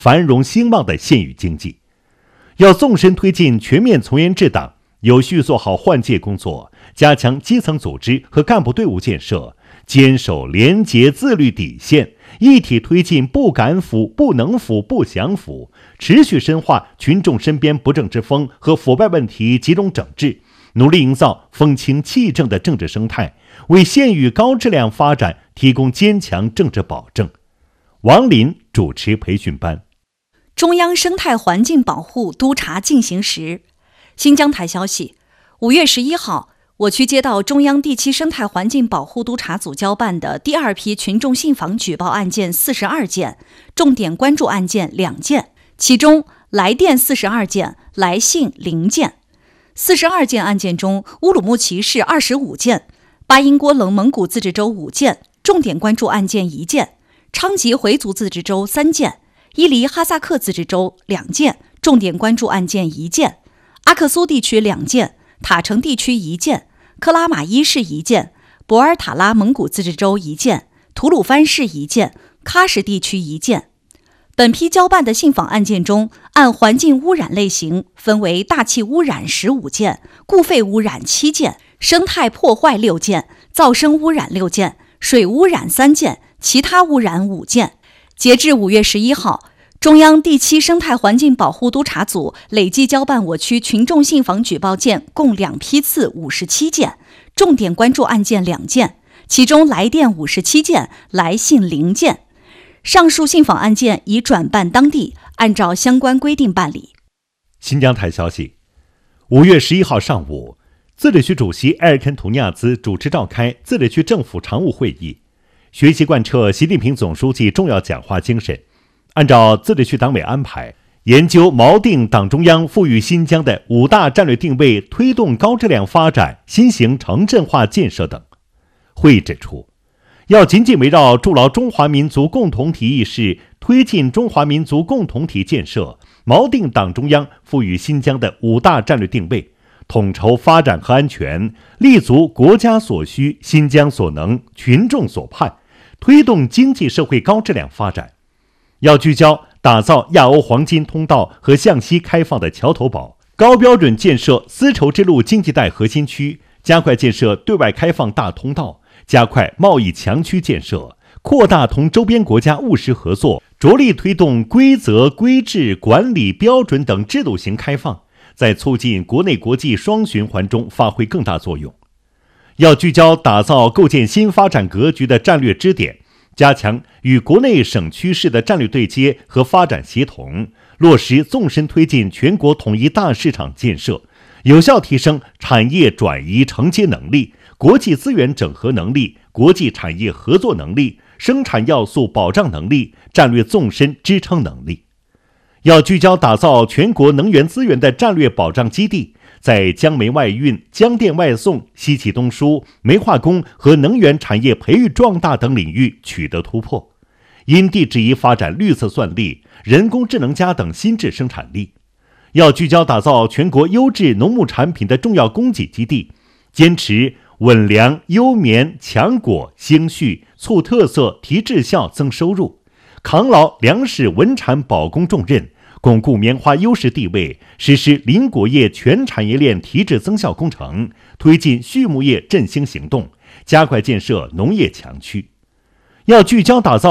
繁荣兴旺的县域经济。要纵深推进全面从严治党，有序做好换届工作，加强基层组织和干部队伍建设，坚守廉洁自律底线，一体推进不敢腐、不能腐、不想腐，持续深化群众身边不正之风和腐败问题集中整治，努力营造风清气正的政治生态，为县域高质量发展提供坚强政治保证。王林主持培训班。 中央生态环境保护督查进行时。新疆台消息，5月11号，我区接到中央第7生态环境保护督查组交办的第2批群众信访举报案件42件，重点关注案件2件，其中来电42件，来信0件。42件案件中，乌鲁木齐市25件，巴音郭楞蒙古自治州5件，重点关注案件1件，昌吉回族自治州3件，伊犁哈萨克自治州2件，重点关注案件1件，阿克苏地区2件，塔城地区1件，克拉玛依市1件，博尔塔拉蒙古自治州1件，吐鲁番市1件，喀什地区1件。本批交办的信访案件中，按环境污染类型分为大气污染15件，固废污染7件，生态破坏6件，噪声污染6件，水污染3件，其他污染5件。截至5月11号，中央第7生态环境保护督查组累计交办我区群众信访举报件共2批次57件，重点关注案件2件，其中来电57件，来信0件。上述信访案件已转办当地，按照相关规定办理。 新疆台消息，5月11号上午，自治区主席埃尔肯图尼亚兹主持召开自治区政府常务会议，学习贯彻习近平总书记重要讲话精神，按照自治区党委安排，研究锚定党中央赋予新疆的5大战略定位，推动高质量发展、新型城镇化建设等。会议指出，要紧紧围绕筑牢中华民族共同体意识，推进中华民族共同体建设，锚定党中央赋予新疆的5大战略定位，统筹发展和安全，立足国家所需、新疆所能、群众所盼，推动经济社会高质量发展。要聚焦打造亚欧黄金通道和向西开放的桥头堡，高标准建设丝绸之路经济带核心区，加快建设对外开放大通道，加快贸易强区建设，扩大同周边国家务实合作，着力推动规则、规制、管理标准等制度型开放，在促进国内国际双循环中发挥更大作用。要聚焦打造构建新发展格局的战略支点，加强与国内省区市的战略对接和发展协同，落实纵深推进全国统一大市场建设，有效提升产业转移承接能力、国际资源整合能力、国际产业合作能力、生产要素保障能力、战略纵深支撑能力。要聚焦打造全国能源资源的战略保障基地，在江煤外运、江电外送、西气东输、煤化工和能源产业培育壮大等领域取得突破，因地制宜发展绿色算力、人工智能加等新质生产力。要聚焦打造全国优质农牧产品的重要供给基地，坚持稳粮、优棉、强果、兴畜、促特色、提质效、增收入，扛牢粮食稳产保供重任，巩固棉花优势地位，实施林果业全产业链提质增效工程，推进畜牧业振兴行动，加快建设农业强区。要聚焦打造